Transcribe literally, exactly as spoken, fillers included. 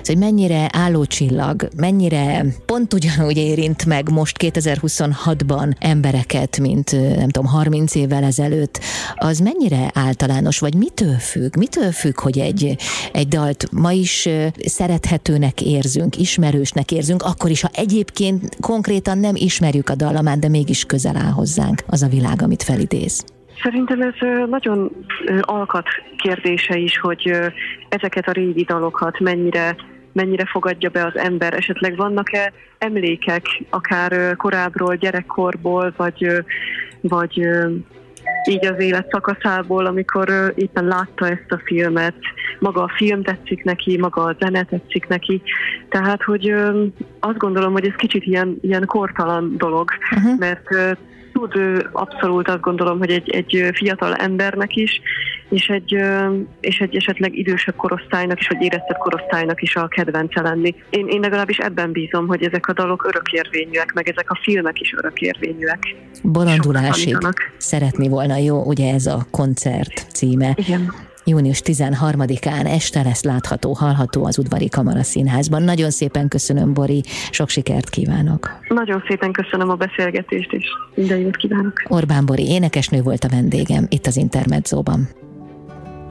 hogy mennyire állócsillag, mennyire pont ugyanúgy érint meg most kétezer-huszonhatban embereket, mint nem tudom, harminc évvel ezelőtt, az mennyire általános, vagy mitől függ? Mitől függ, hogy egy, egy dalt ma is szerethetőnek érzünk, ismerősnek érzünk, akkor is, ha egyébként konkrétan nem ismerjük a dallamát, de mégis közel áll hozzánk az a világ, amit felidéz? Szerintem ez nagyon alkat kérdése is, hogy ezeket a régi dalokat mennyire, mennyire fogadja be az ember. Esetleg vannak-e emlékek, akár korábbról, gyerekkorból, vagy, vagy így az élet szakaszából, amikor éppen látta ezt a filmet. Maga a film tetszik neki, maga a zene tetszik neki. Tehát, hogy azt gondolom, hogy ez kicsit ilyen, ilyen kortalan dolog, uh-huh. mert tud abszolút azt gondolom, hogy egy, egy fiatal embernek is, és egy, és egy esetleg idősebb korosztálynak is, vagy éreztebb korosztálynak is a kedvence lenni. Én, én legalábbis ebben bízom, hogy ezek a dalok örökérvényűek, meg ezek a filmek is örökérvényűek. Bolondulásig szeretni volna, jó? Ugye ez a koncert címe. Igen. június tizenharmadikán este lesz látható, hallható az Udvari Kamara Színházban. Nagyon szépen köszönöm, Bori, sok sikert kívánok. Nagyon szépen köszönöm a beszélgetést, és minden jót kívánok. Orbán Bori énekesnő volt a vendégem itt az Intermedzóban.